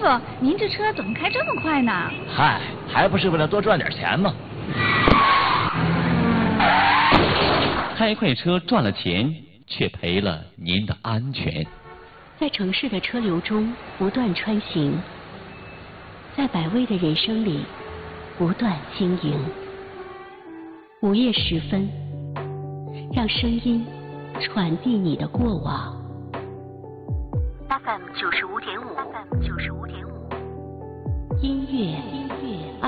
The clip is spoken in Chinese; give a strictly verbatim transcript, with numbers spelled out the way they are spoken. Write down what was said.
傅，您这车怎么开这么快呢？ 嗨，还不是为了多赚点钱吗？ 开快车赚了钱，却赔了您的安全。 在城市的车流中不断穿行，在百味的人生里不断经营。午夜时分，让声音传递你的过往。F M 九十五点五，F M 九十五点五，音乐音乐